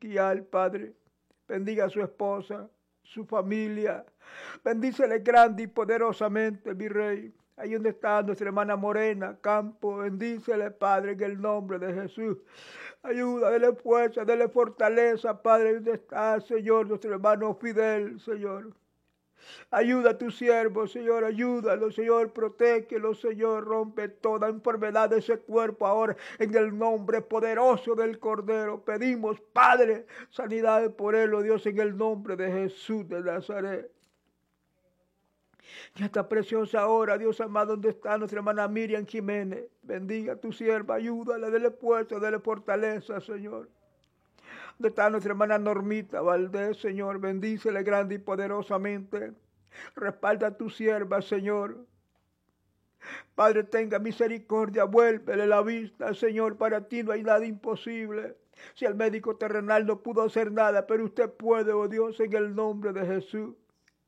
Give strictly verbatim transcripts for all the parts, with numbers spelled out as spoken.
Esquial, Padre. Bendiga a su esposa, su familia. Bendícele grande y poderosamente, mi Rey. Ahí donde está nuestra hermana Morena Campo, bendícele, Padre, en el nombre de Jesús. Ayuda, dele fuerza, dele fortaleza, Padre, donde está, Señor, nuestro hermano Fidel, Señor. Ayuda a tu siervo, Señor, ayúdalo, Señor, protégelo, Señor, rompe toda enfermedad de ese cuerpo ahora, en el nombre poderoso del Cordero. Pedimos, Padre, sanidad por él, oh Dios, en el nombre de Jesús de Nazaret. En esta preciosa hora, Dios amado, donde está nuestra hermana Miriam Jiménez, bendiga a tu sierva, ayúdale, dele fuerza, dele fortaleza, Señor. Donde está nuestra hermana Normita Valdés, Señor, bendícele grande y poderosamente. Respalda a tu sierva, Señor. Padre, tenga misericordia, vuélvele la vista, Señor, para ti no hay nada imposible. Si el médico terrenal no pudo hacer nada, pero usted puede, oh Dios, en el nombre de Jesús.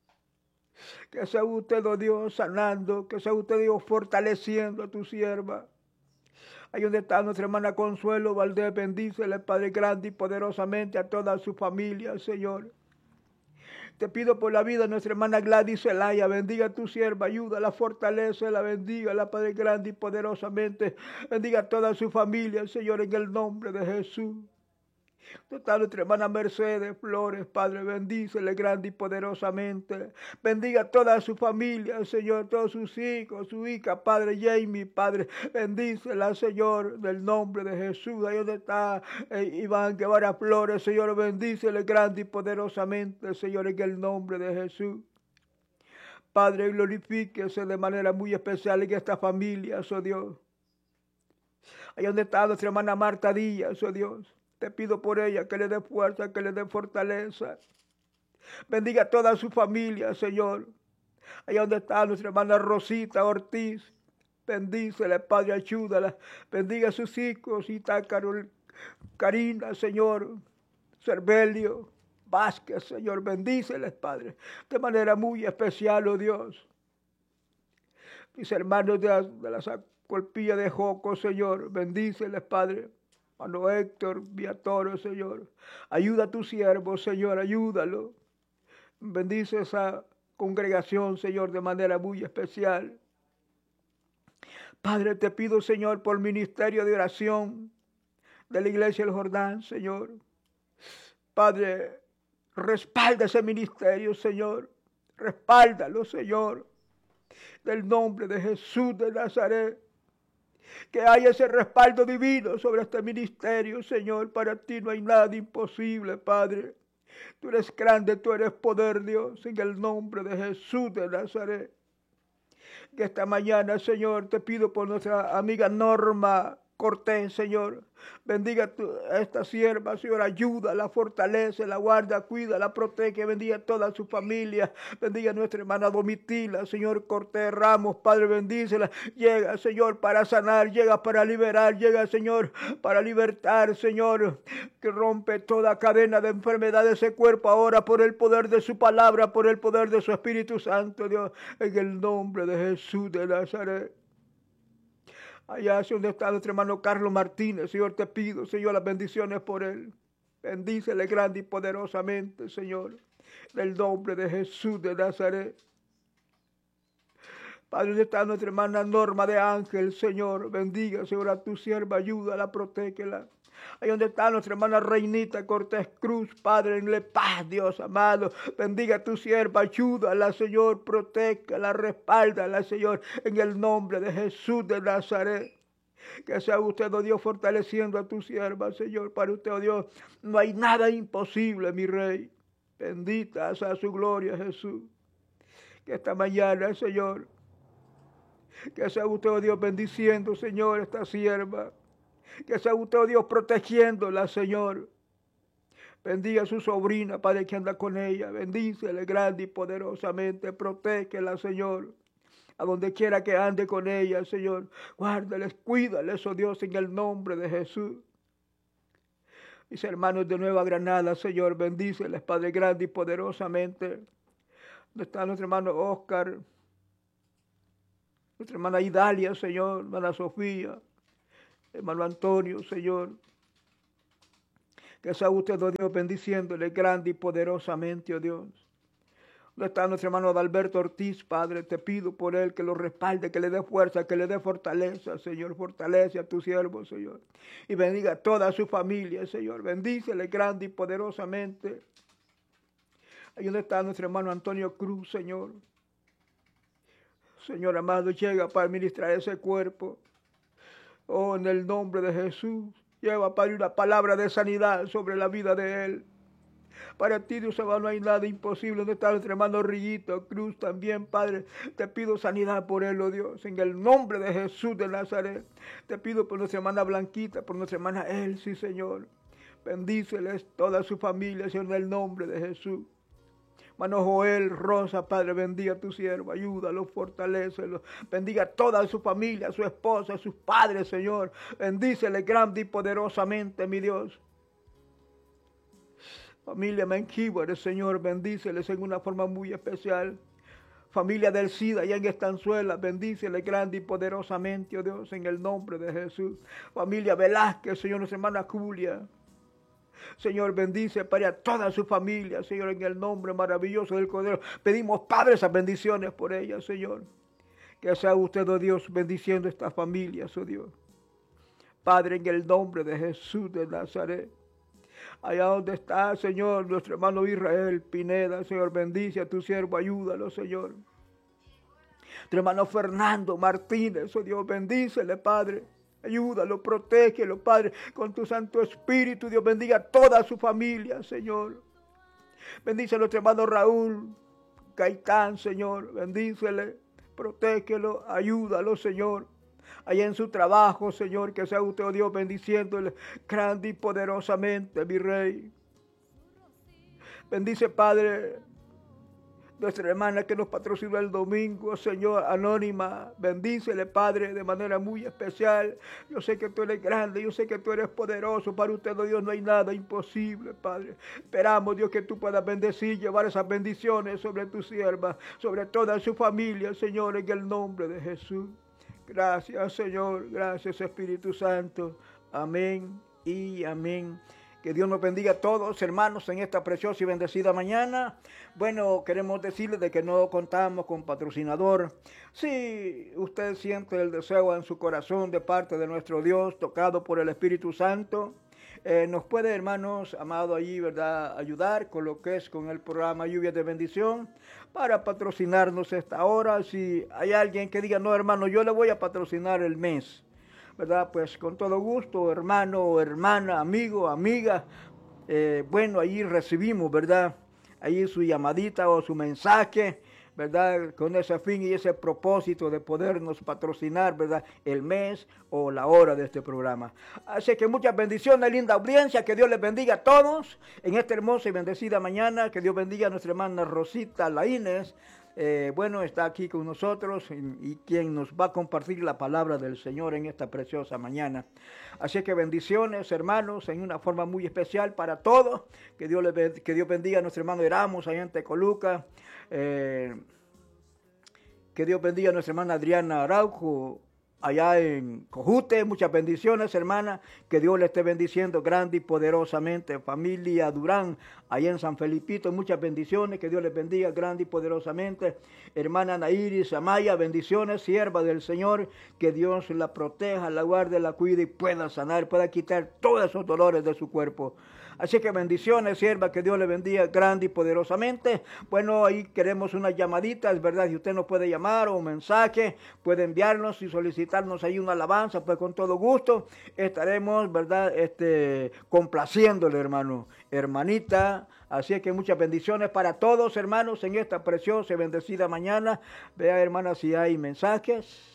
Que sea usted, oh Dios, sanando, que sea usted, Dios, fortaleciendo a tu sierva. Ahí donde está nuestra hermana Consuelo Valdés, bendícele, Padre, grande y poderosamente a toda su familia, Señor. Te pido por la vida de nuestra hermana Gladys Zelaya, bendiga a tu sierva, ayúdala, fortalécela, bendiga la Padre, grande y poderosamente. Bendiga a toda su familia, Señor, en el nombre de Jesús. Está nuestra hermana Mercedes Flores, Padre, bendícele grande y poderosamente. Bendiga a toda su familia, Señor, todos sus hijos, su hija, Padre Jamie, Padre, bendícela, Señor, del nombre de Jesús. Ahí donde está eh, Iván Guevara Flores, Señor, bendícele grande y poderosamente, Señor, en el nombre de Jesús. Padre, glorifíquese de manera muy especial en esta familia, oh Dios. Ahí donde está nuestra hermana Marta Díaz, oh Dios. Te pido por ella que le dé fuerza, que le dé fortaleza. Bendiga a toda su familia, Señor. Allá donde está nuestra hermana Rosita Ortiz. Bendícele, Padre, ayúdala. Bendiga a sus hijos, y está Carol, Karina, Señor. Cervelio Vázquez, Señor. Bendíceles, Padre. De manera muy especial, oh Dios. Mis hermanos de la, de la Sacolpilla de Joco, Señor. Bendíceles, Padre. Hermano Héctor Viatoro, Señor. Ayuda a tu siervo, Señor, ayúdalo. Bendice esa congregación, Señor, de manera muy especial. Padre, te pido, Señor, por ministerio de oración de la Iglesia del Jordán, Señor. Padre, respalda ese ministerio, Señor. Respáldalo, Señor. Del nombre de Jesús de Nazaret. Que haya ese respaldo divino sobre este ministerio, Señor. Para ti no hay nada imposible, Padre. Tú eres grande, tú eres poder, Dios, en el nombre de Jesús de Nazaret. Que esta mañana, Señor, te pido por nuestra amiga Norma Cortés, Señor. Bendiga a esta sierva, Señor, ayúdala, fortalece, la guarda, cuida, la protege, bendiga a toda su familia, bendiga a nuestra hermana Domitila, Señor Cortés Ramos, Padre, bendícela, llega, Señor, para sanar, llega para liberar, llega, Señor, para libertar, Señor, que rompe toda cadena de enfermedad de ese cuerpo ahora por el poder de su palabra, por el poder de su Espíritu Santo, Dios, en el nombre de Jesús de Nazaret. Allá hacia donde está nuestro hermano Carlos Martínez, Señor, te pido, Señor, las bendiciones por él. Bendícele grande y poderosamente, Señor, en el nombre de Jesús de Nazaret. Padre, donde está nuestra hermana Norma de Ángel, Señor, bendiga, Señor, a tu sierva, ayúdala, protégela. Ahí donde está nuestra hermana Reinita Cortés Cruz, Padre, en la paz, Dios amado. Bendiga a tu sierva, ayúdala, Señor, protégela, respáldala, Señor, en el nombre de Jesús de Nazaret. Que sea usted, oh Dios, fortaleciendo a tu sierva, Señor. Para usted, oh Dios, no hay nada imposible, mi Rey. Bendita sea su gloria, Jesús. Que esta mañana, Señor, que sea usted, oh Dios, bendiciendo, Señor, esta sierva. Que sea usted, oh Dios, protegiéndola, Señor. Bendiga a su sobrina, Padre, que anda con ella. Bendícele grande y poderosamente. Protégela, Señor. A donde quiera que ande con ella, Señor. Guárdales, cuídales, oh Dios, en el nombre de Jesús. Mis hermanos de Nueva Granada, Señor, bendíceles, Padre, grande y poderosamente. ¿Dónde está nuestro hermano Oscar? Nuestra hermana Idalia, Señor. Hermana Sofía. Hermano Antonio, Señor. Que sea usted, oh Dios, bendiciéndole grande y poderosamente, oh Dios. ¿Dónde está nuestro hermano Adalberto Ortiz, Padre? Te pido por él que lo respalde, que le dé fuerza, que le dé fortaleza, Señor. Fortalece a tu siervo, Señor. Y bendiga a toda su familia, Señor. Bendícele grande y poderosamente. Ahí donde está nuestro hermano Antonio Cruz, Señor. Señor amado, llega para ministrar ese cuerpo. Oh, en el nombre de Jesús. Lleva, Padre, una palabra de sanidad sobre la vida de él. Para ti, Dios amado, no hay nada imposible. ¿Dónde está nuestro hermano Rillito Cruz también, Padre? Te pido sanidad por él, oh Dios, en el nombre de Jesús de Nazaret. Te pido por nuestra hermana Blanquita, por nuestra hermana Elsie, Señor. Bendíceles toda su familia, Señor, en el nombre de Jesús. Hermano Joel Rosa, Padre, bendiga a tu siervo, ayúdalo, fortalécelo. Bendiga a toda su familia, a su esposa, a sus padres, Señor. Bendícele grande y poderosamente, mi Dios. Familia Menquíbores, Señor, bendíceles en una forma muy especial. Familia del SIDA, allá en Estanzuela, bendícele grande y poderosamente, oh Dios, en el nombre de Jesús. Familia Velázquez, Señor, nuestra hermana Julia. Señor, bendice para toda su familia, Señor, en el nombre maravilloso del Cordero. Pedimos, Padre, esas bendiciones por ella, Señor. Que sea usted, oh Dios, bendiciendo estas familias, oh Dios. Padre, en el nombre de Jesús de Nazaret. Allá donde está, Señor, nuestro hermano Israel Pineda, Señor, bendice a tu siervo, ayúdalo, Señor. Tu hermano Fernando Martínez, oh Dios, bendícele, Padre. Ayúdalo, protégelo, Padre, con tu Santo Espíritu. Dios bendiga a toda su familia, Señor. Bendice a nuestro hermano Raúl Gaitán, Señor. Bendícele, protégelo, ayúdalo, Señor. Allá en su trabajo, Señor, que sea usted, oh Dios, bendiciéndole grande y poderosamente, mi Rey. Bendice, Padre, nuestra hermana que nos patrocinó el domingo, Señor, Anónima. Bendícele, Padre, de manera muy especial. Yo sé que tú eres grande, yo sé que tú eres poderoso. Para usted, oh Dios, no hay nada imposible, Padre. Esperamos, Dios, que tú puedas bendecir, llevar esas bendiciones sobre tu sierva, sobre toda su familia, Señor, en el nombre de Jesús. Gracias, Señor. Gracias, Espíritu Santo. Amén y amén. Que Dios nos bendiga a todos, hermanos, en esta preciosa y bendecida mañana. Bueno, queremos decirles de que no contamos con patrocinador. Si usted siente el deseo en su corazón de parte de nuestro Dios, tocado por el Espíritu Santo, eh, nos puede, hermanos, amado, allí, ¿verdad?, ayudar con lo que es con el programa Lluvia de Bendición para patrocinarnos esta hora. Si hay alguien que diga, no, hermano, yo le voy a patrocinar el mes, ¿verdad? Pues con todo gusto, hermano, hermana, amigo, amiga, eh, bueno, ahí recibimos, ¿verdad? Ahí su llamadita o su mensaje, ¿verdad? Con ese fin y ese propósito de podernos patrocinar, ¿verdad?, el mes o la hora de este programa. Así que muchas bendiciones, linda audiencia, que Dios les bendiga a todos en esta hermosa y bendecida mañana, que Dios bendiga a nuestra hermana Rosita Laínez. Eh, bueno, está aquí con nosotros y, y quien nos va a compartir la palabra del Señor en esta preciosa mañana. Así que bendiciones, hermanos, en una forma muy especial para todos. Que Dios, les, que Dios bendiga a nuestro hermano Eramos allá en Tecoluca. Eh, que Dios bendiga a nuestra hermana Adriana Araujo allá en Cojute. Muchas bendiciones, hermana. Que Dios le esté bendiciendo grande y poderosamente. Familia Durán, allá en San Felipito, muchas bendiciones. Que Dios les bendiga grande y poderosamente. Hermana Nairis Amaya, bendiciones, sierva del Señor. Que Dios la proteja, la guarde, la cuide y pueda sanar, pueda quitar todos esos dolores de su cuerpo. Así que bendiciones, sierva, que Dios le bendiga grande y poderosamente. Bueno, ahí queremos unas llamaditas, ¿verdad? Si usted nos puede llamar o un mensaje, puede enviarnos y solicitarnos ahí una alabanza, pues con todo gusto estaremos, ¿verdad?, este, complaciéndole, hermano, hermanita. Así que muchas bendiciones para todos, hermanos, en esta preciosa y bendecida mañana. Vea, hermana, si hay mensajes.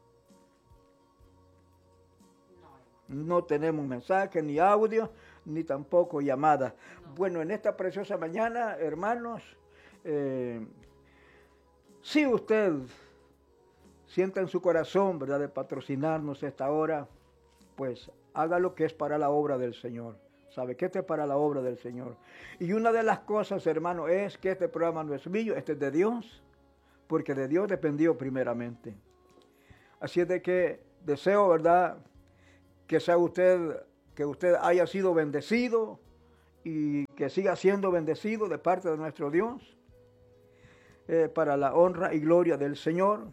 No tenemos mensaje ni audio, ni tampoco llamada. No. Bueno, en esta preciosa mañana, hermanos, eh, si usted siente en su corazón, ¿verdad?, de patrocinarnos esta hora, pues haga lo que es para la obra del Señor. ¿Sabe que este es para la obra del Señor? Y una de las cosas, hermano, es que este programa no es mío, este es de Dios, porque de Dios dependió primeramente. Así es de que deseo, ¿verdad?, que sea usted, que usted haya sido bendecido y que siga siendo bendecido de parte de nuestro Dios, eh, para la honra y gloria del Señor.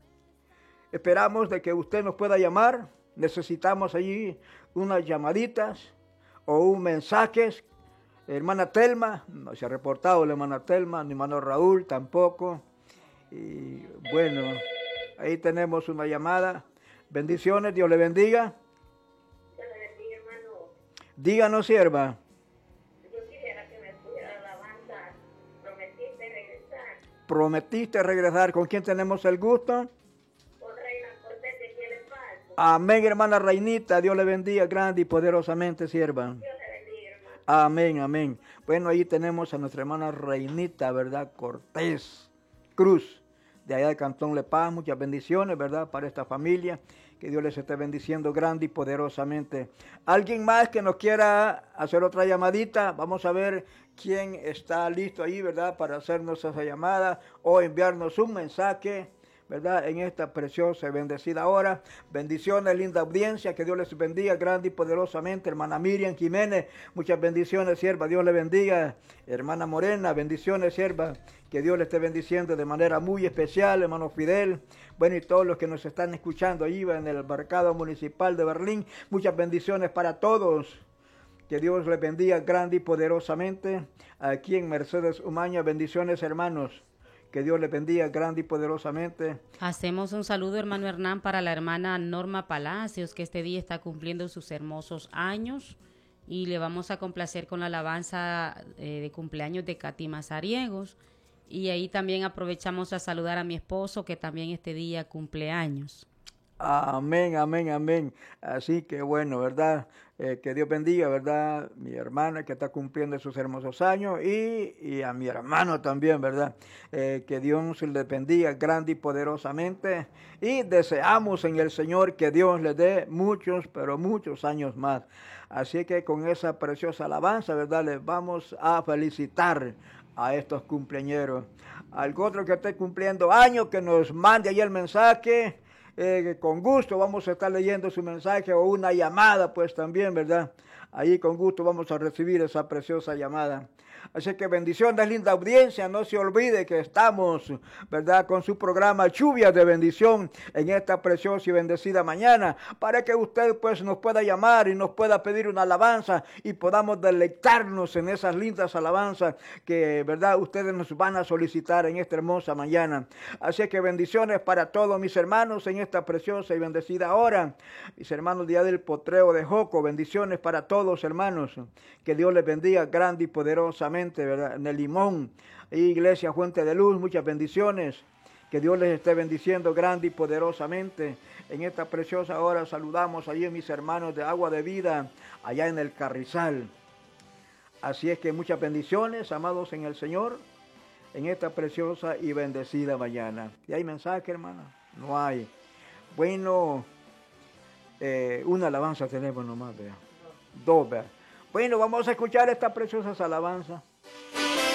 Esperamos de que usted nos pueda llamar. Necesitamos allí unas llamaditas o un mensaje. Hermana Telma, no se ha reportado la hermana Telma, ni hermano Raúl tampoco. Y bueno, ahí tenemos una llamada. Bendiciones, Dios le bendiga. Dios le bendiga, hermano. Díganos, sierva. Yo quisiera que me pusiera la alabanza. Prometiste regresar. Prometiste regresar. ¿Con quién tenemos el gusto? Con Reina Cortés de Quiere Paz. Amén, hermana Reinita. Dios le bendiga grande y poderosamente, sierva. Dios le bendiga, hermano. Amén, amén. Bueno, ahí tenemos a nuestra hermana Reinita, ¿verdad? Cortés Cruz, de allá del Cantón La Paz. Muchas bendiciones, ¿verdad? Para esta familia. Que Dios les esté bendiciendo grande y poderosamente. ¿Alguien más que nos quiera hacer otra llamadita? Vamos a ver quién está listo ahí, ¿verdad? Para hacernos esa llamada o enviarnos un mensaje, ¿verdad? En esta preciosa y bendecida hora. Bendiciones, linda audiencia. Que Dios les bendiga grande y poderosamente. Hermana Miriam Jiménez, muchas bendiciones, sierva. Dios le bendiga. Hermana Morena, bendiciones, sierva. Que Dios le esté bendiciendo de manera muy especial, hermano Fidel. Bueno, y todos los que nos están escuchando allí en el mercado municipal de Berlín. Muchas bendiciones para todos. Que Dios les bendiga grande y poderosamente. Aquí en Mercedes Umaña, bendiciones, hermanos. Que Dios le bendiga grande y poderosamente. Hacemos un saludo, hermano Hernán, para la hermana Norma Palacios, que este día está cumpliendo sus hermosos años. Y le vamos a complacer con la alabanza eh, de cumpleaños de Katy Mazariegos. Y ahí también aprovechamos a saludar a mi esposo, que también este día cumple años. Amén, amén, amén. Así que bueno, ¿verdad? Eh, que Dios bendiga, ¿verdad? Mi hermana que está cumpliendo sus hermosos años y, y a mi hermano también, ¿verdad? Eh, que Dios les bendiga grande y poderosamente y deseamos en el Señor que Dios les dé muchos, pero muchos años más. Así que con esa preciosa alabanza, ¿verdad? Les vamos a felicitar a estos cumpleañeros. Al otro que esté cumpliendo años, que nos mande ahí el mensaje. Eh, con gusto vamos a estar leyendo su mensaje o una llamada, pues también, ¿verdad? Ahí con gusto vamos a recibir esa preciosa llamada. Así que bendiciones, linda audiencia. No se olvide que estamos, ¿verdad?, con su programa Lluvia de Bendición en esta preciosa y bendecida mañana, para que usted pues nos pueda llamar y nos pueda pedir una alabanza y podamos deleitarnos en esas lindas alabanzas que, ¿verdad?, ustedes nos van a solicitar en esta hermosa mañana. Así que bendiciones para todos mis hermanos en esta preciosa y bendecida hora. Mis hermanos, día del potrero de Joco, bendiciones para todos, hermanos. Que Dios les bendiga grande y poderosamente, ¿verdad? En el Limón, Iglesia Fuente de Luz, muchas bendiciones. Que Dios les esté bendiciendo grande y poderosamente. En esta preciosa hora saludamos allí a mis hermanos de Agua de Vida, allá en el Carrizal. Así es que muchas bendiciones, amados en el Señor, en esta preciosa y bendecida mañana. ¿Y hay mensaje, hermana? No hay. Bueno, eh, una alabanza tenemos nomás, vea. Dos, vea. Bueno, vamos a escuchar estas preciosas alabanzas.